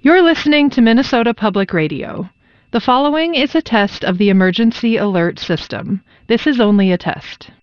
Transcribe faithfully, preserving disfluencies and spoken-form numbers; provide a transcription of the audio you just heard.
You're listening to Minnesota Public Radio. The following is a test of the emergency alert system. This is only a test.